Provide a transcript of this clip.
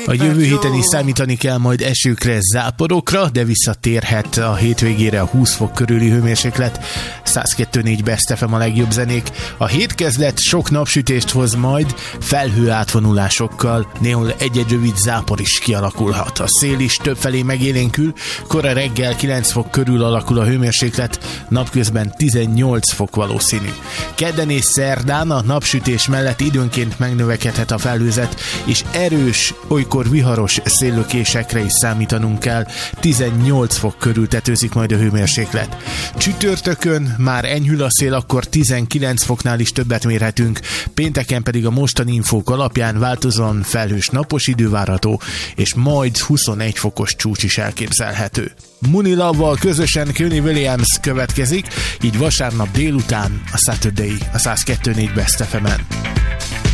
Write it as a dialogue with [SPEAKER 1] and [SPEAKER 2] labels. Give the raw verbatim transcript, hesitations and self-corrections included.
[SPEAKER 1] A jövő héten is számítani kell majd esőkre, záporokra, de visszatérhet a hétvégére a húsz fok körüli hőmérséklet. száz kettő egész négy Best ef em a legjobb zenék. A hétkezlet sok napsütést hoz majd, felhő átvonulásokkal, néhol egy-egy rövid zápor is kialakulhat. A szél is többfelé megélénkül, kora reggel kilenc fok körül alakul a hőmérséklet, napközben tizennyolc fok valószínű. Kedden és szerdán a napsütés mellett időnként megnövekedhet a felhőzet, és erős, olykor viharos széllökésekre is számítanunk kell. tizennyolc fok körül tetőzik majd a hőmérséklet. Csütörtökön már enyhül a szél, akkor tizenkilenc foknál is többet mérhetünk, pénteken pedig a mostani infók alapján változóan felhős napos idő várható, és majd huszonegy fokos csúcs is elképzelhető. Mooney Love-val közösen Kenny Williams következik, így vasárnap délután a Saturday a száz kettő egész négy Best ef emen.